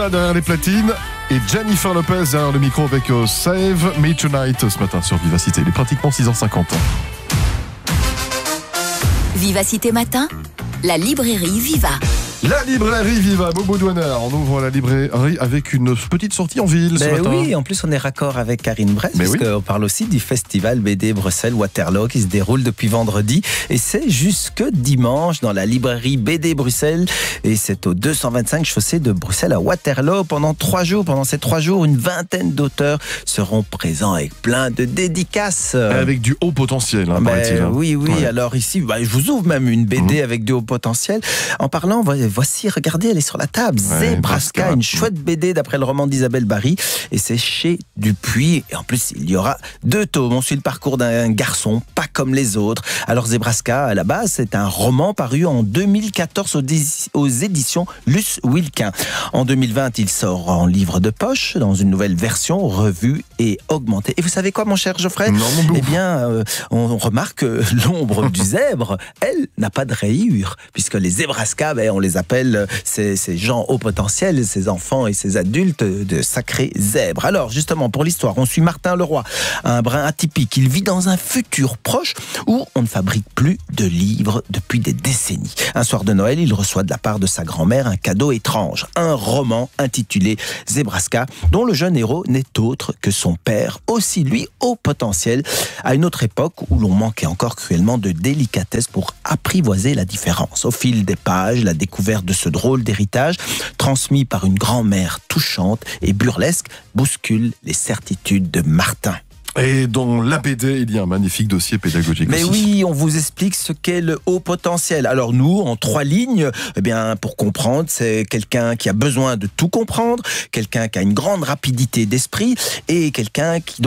Derrière les platines et Jennifer Lopez derrière le micro avec Save Me Tonight ce matin sur Vivacité. Il est pratiquement 6h50. Vivacité Matin, la librairie Viva. La librairie Viva, Bobo Douaneur. On ouvre la librairie avec une petite sortie en ville ce matin. Oui, en plus on est raccord avec Karine Bress, puisqu'on parle aussi du festival BD Bruxelles Waterloo qui se déroule depuis vendredi. Et c'est jusque dimanche dans la librairie BD Bruxelles. Et c'est au 225 chaussée de Bruxelles à Waterloo pendant 3 jours. Pendant ces 3 jours, une vingtaine d'auteurs seront présents avec plein de dédicaces. Avec du haut potentiel, paraît-il. Oui. Ouais. Alors ici, je vous ouvre même une BD avec du haut potentiel. En parlant, voici, regardez, elle est sur la table. Zebraska, une chouette BD d'après le roman d'Isabelle Barry. Et c'est chez Dupuis. Et en plus, il y aura 2 tomes. On suit le parcours d'un garçon, pas comme les autres. Alors Zebraska, à la base, c'est un roman paru en 2014 aux éditions Luce Wilquin. En 2020, il sort en livre de poche, dans une nouvelle version, revue et augmentée. Et vous savez quoi, mon cher Geoffrey ? Eh bien, on remarque que l'ombre du zèbre, elle, n'a pas de rayures. Puisque les Zebraska, on les appelle ces gens au potentiel, ces enfants et ces adultes de sacrés zèbres. Alors justement, pour l'histoire, on suit Martin Leroy, un brin atypique. Il vit dans un futur proche où on ne fabrique plus de livres depuis des décennies. Un soir de Noël, il reçoit de la part de sa grand-mère un cadeau étrange, un roman intitulé Zebraska, dont le jeune héros n'est autre que son père, aussi lui au potentiel, à une autre époque où l'on manquait encore cruellement de délicatesse pour apprivoiser la différence. Au fil des pages, la découverte de ce drôle d'héritage, transmis par une grand-mère touchante et burlesque, bouscule les certitudes de Martin. Et dans la BD, il y a un magnifique dossier pédagogique. Mais aussi. Oui, on vous explique ce qu'est le haut potentiel. Alors nous, en 3 lignes, pour comprendre, c'est quelqu'un qui a besoin de tout comprendre, quelqu'un qui a une grande rapidité d'esprit et quelqu'un qui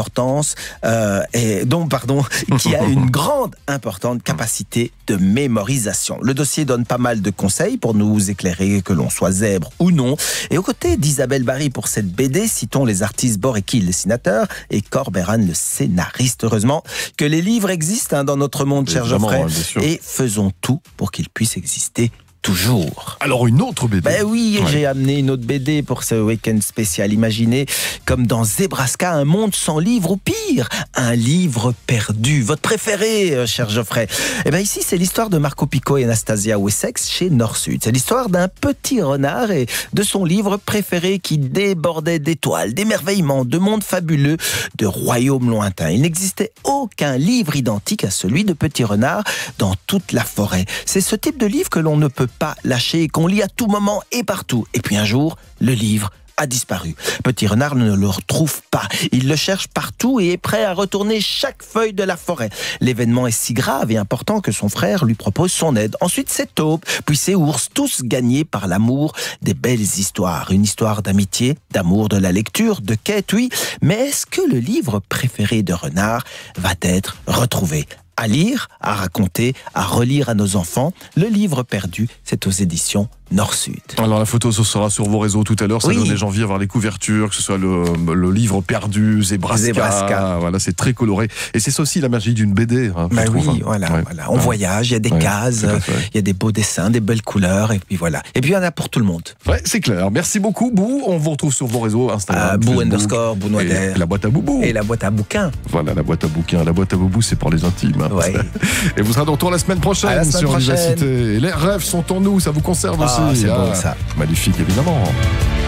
a une grande importante capacité de mémorisation. Le dossier donne pas mal de conseils pour nous éclairer, que l'on soit zèbre ou non. Et aux côtés d'Isabelle Barry pour cette BD, citons les artistes Boreki, le dessinateur, et Corberan, le scénariste. Heureusement que les livres existent dans notre monde, cher Geoffrey, et faisons tout pour qu'ils puissent exister toujours. Alors une autre BD. J'ai amené une autre BD pour ce week-end spécial. Imaginez comme dans Zebraska, un monde sans livre, ou pire, un livre perdu. Votre préféré, cher Geoffrey. Ici, c'est l'histoire de Marco Pico et Anastasia Wessex chez Nord-Sud. C'est l'histoire d'un petit renard et de son livre préféré qui débordait d'étoiles, d'émerveillements, de mondes fabuleux, de royaumes lointains. Il n'existait aucun livre identique à celui de Petit Renard dans toute la forêt. C'est ce type de livre que l'on ne peut pas lâcher et qu'on lit à tout moment et partout. Et puis un jour, le livre a disparu. Petit Renard ne le retrouve pas. Il le cherche partout et est prêt à retourner chaque feuille de la forêt. L'événement est si grave et important que son frère lui propose son aide. Ensuite, c'est taupe, puis c'est ours, tous gagnés par l'amour des belles histoires. Une histoire d'amitié, d'amour, de la lecture, de quête, oui. Mais est-ce que le livre préféré de Renard va être retrouvé ? À lire, à raconter, à relire à nos enfants, le livre perdu, c'est aux éditions Nord-Sud. Alors la photo, ce sera sur vos réseaux tout à l'heure. Ça donne envie à voir les couvertures, que ce soit le livre perdu, Zebraska. Voilà, c'est très coloré. Et c'est ça aussi la magie d'une BD. Voilà. On voyage, il y a des cases, il y a des beaux dessins, des belles couleurs, et puis voilà. Et puis il y en a pour tout le monde. Ouais, c'est clair. Merci beaucoup, Bou. On vous retrouve sur vos réseaux Instagram. Bou_Bounoider. Et la boîte à boubou. Et la boîte à bouquins. Voilà, la boîte à bouquins. La boîte à boubou, c'est pour les intimes. Ouais. Et vous serez de retour la semaine prochaine sur Vivacité. Les rêves sont en nous, ça vous concerne aussi. C'est bon ça. Magnifique, évidemment.